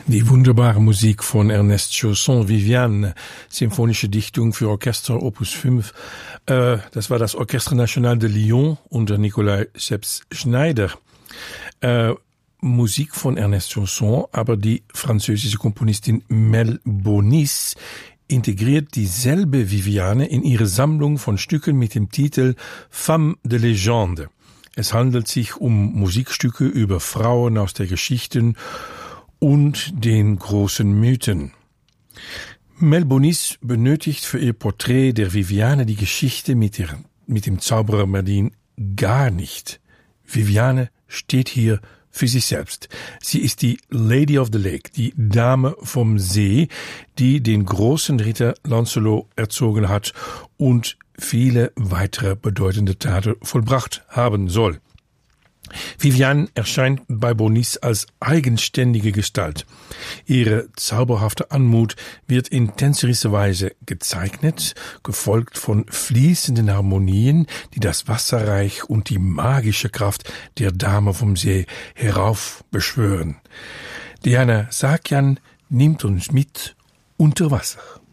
Die wunderbare Musik von Ernest Chausson, Viviane, symphonische Dichtung für Orchester Opus 5. Das war das Orchestre National de Lyon unter Nikolai Seps-Schneider. Musik von Ernest Chausson, aber die französische Komponistin Mel Bonis integriert dieselbe Viviane in ihre Sammlung von Stücken mit dem Titel Femme de Légende. Es handelt sich um Musikstücke über Frauen aus der Geschichte und den großen Mythen. Mel Bonis benötigt für ihr Porträt der Viviane die Geschichte mit dem Zauberer Merlin gar nicht. Viviane steht hier für sich selbst. Sie ist die Lady of the Lake, die Dame vom See, die den großen Ritter Lancelot erzogen hat und viele weitere bedeutende Taten vollbracht haben soll. Viviane erscheint bei Bonis als eigenständige Gestalt. Ihre zauberhafte Anmut wird in tänzerischer Weise gezeichnet, gefolgt von fließenden Harmonien, die das Wasserreich und die magische Kraft der Dame vom See heraufbeschwören. Diana Sakian nimmt uns mit unter Wasser.